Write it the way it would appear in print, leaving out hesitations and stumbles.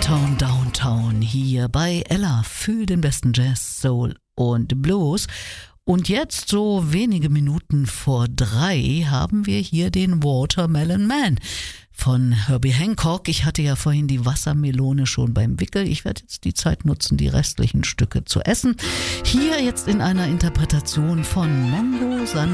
Uptown Downtown hier bei Ella für den besten Jazz, Soul und Blues. Und jetzt, so wenige Minuten vor 3, haben wir hier den Watermelon Man von Herbie Hancock. Ich hatte ja vorhin die Wassermelone schon beim Wickel. Ich werde jetzt die Zeit nutzen, die restlichen Stücke zu essen. Hier jetzt in einer Interpretation von Mongo San